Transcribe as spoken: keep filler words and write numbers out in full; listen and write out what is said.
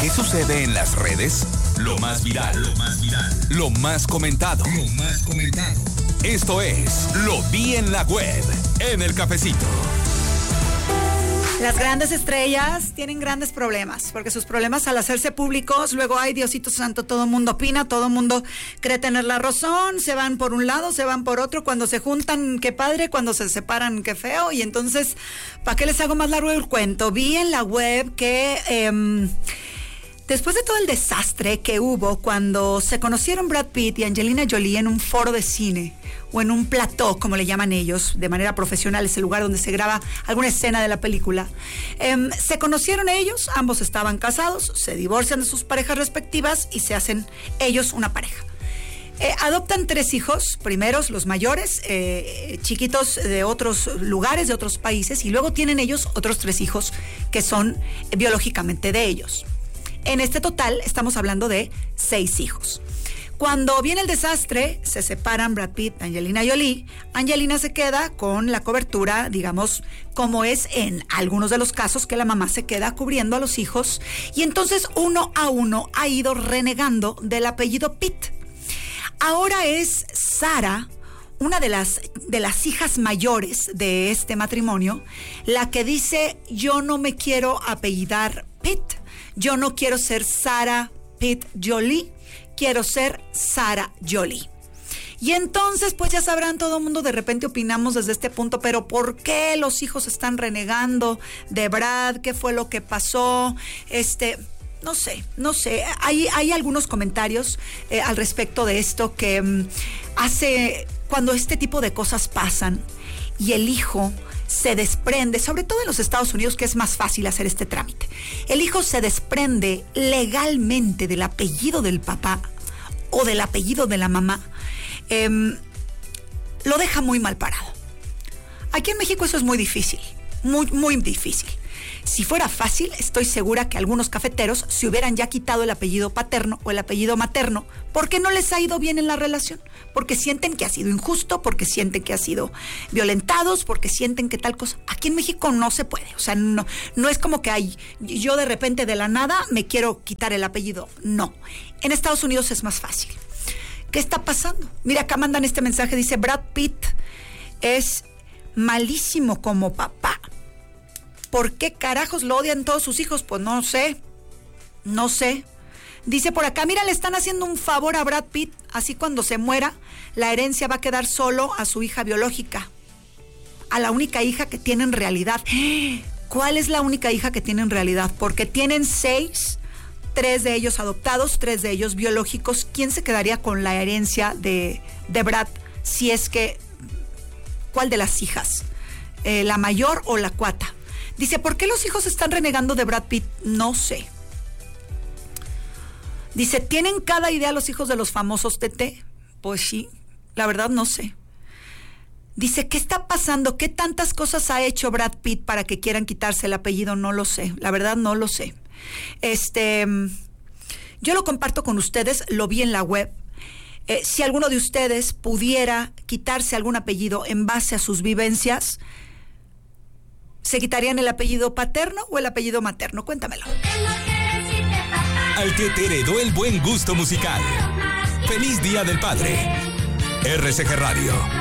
¿Qué sucede en las redes? Lo más viral, lo más viral, lo más comentado, lo más comentado. Esto es Lo Vi en la Web, en El Cafecito. Las grandes estrellas tienen grandes problemas, porque sus problemas al hacerse públicos, luego ay, Diosito Santo, todo el mundo opina, todo el mundo cree tener la razón, se van por un lado, se van por otro, cuando se juntan, qué padre, cuando se separan, qué feo, y entonces, ¿para qué les hago más largo el cuento? Vi en la web que eh, después de todo el desastre que hubo cuando se conocieron Brad Pitt y Angelina Jolie en un foro de cine, o en un plató, como le llaman ellos, de manera profesional, es el lugar donde se graba alguna escena de la película. Eh, se conocieron ellos, ambos estaban casados, se divorcian de sus parejas respectivas y se hacen ellos una pareja. Eh, adoptan tres hijos, primeros los mayores, eh, chiquitos de otros lugares, de otros países, y luego tienen ellos otros tres hijos que son eh, biológicamente de ellos. En este total estamos hablando de seis hijos. Cuando viene el desastre, se separan Brad Pitt, Angelina Jolie. Angelina se queda con la cobertura, digamos, como es en algunos de los casos, que la mamá se queda cubriendo a los hijos. Y entonces uno a uno ha ido renegando del apellido Pitt. Ahora es Sara, una de las, de las hijas mayores de este matrimonio, la que dice: yo no me quiero apellidar Pitt, yo no quiero ser Sara Pitt Jolie, quiero ser Sara Jolie. Y entonces, pues ya sabrán, todo el mundo de repente opinamos desde este punto, pero ¿por qué los hijos están renegando de Brad? ¿Qué fue lo que pasó? Este, no sé, no sé. Hay, hay algunos comentarios eh, al respecto de esto que um, hace, cuando este tipo de cosas pasan y el hijo se desprende, sobre todo en los Estados Unidos, que es más fácil hacer este trámite. El hijo se desprende legalmente del apellido del papá o del apellido de la mamá. Eh, lo deja muy mal parado. Aquí en México eso es muy difícil, muy, muy difícil. Si fuera fácil, estoy segura que algunos cafeteros se hubieran ya quitado el apellido paterno o el apellido materno porque no les ha ido bien en la relación, porque sienten que ha sido injusto, porque sienten que ha sido violentados, porque sienten que tal cosa. Aquí en México no se puede, o sea, no, no es como que hay, yo de repente de la nada me quiero quitar el apellido, no. En Estados Unidos es más fácil. ¿Qué está pasando? Mira, acá mandan este mensaje, dice: Brad Pitt es malísimo como papá. ¿Por qué carajos lo odian todos sus hijos? Pues no sé, no sé. Dice por acá: mira, le están haciendo un favor a Brad Pitt, así cuando se muera, la herencia va a quedar solo a su hija biológica, a la única hija que tiene en realidad. ¿Cuál es la única hija que tiene en realidad? Porque tienen seis, tres de ellos adoptados, tres de ellos biológicos. ¿Quién se quedaría con la herencia de, de Brad? Si es que, ¿cuál de las hijas? Eh, ¿la mayor o la cuata? Dice: ¿por qué los hijos están renegando de Brad Pitt? No sé. Dice: ¿tienen cada idea los hijos de los famosos T T? Pues sí, la verdad no sé. Dice: ¿qué está pasando? ¿Qué tantas cosas ha hecho Brad Pitt para que quieran quitarse el apellido? No lo sé, la verdad no lo sé. Este, yo lo comparto con ustedes, lo vi en la web. Eh, si alguno de ustedes pudiera quitarse algún apellido en base a sus vivencias, ¿se quitarían el apellido paterno o el apellido materno? Cuéntamelo. Al que te heredó el buen gusto musical. Feliz Día del Padre. R C G Radio.